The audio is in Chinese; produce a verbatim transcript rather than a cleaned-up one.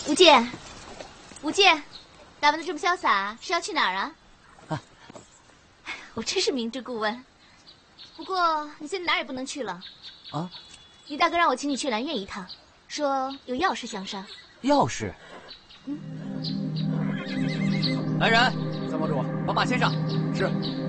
吴健，吴健，打扮的这么潇洒，是要去哪儿啊？啊，我真是明知故问。不过你现在哪儿也不能去了。啊？李大哥让我请你去兰苑一趟，说有要事相商。 要事？ 嗯。 来人， 参谋主， 把马牵上。 是。